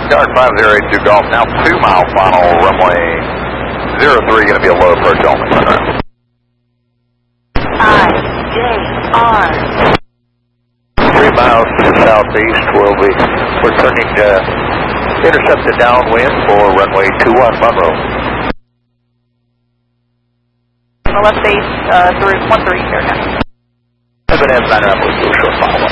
Dark 5082 Golf, now 2 mile final, runway 03, going to be a low approach only. IJR. 3 miles to the southeast, we're turning intercept the downwind for runway 21 Monroe. On the left base, 13 here now. I'm going to have 9 up with you, short final.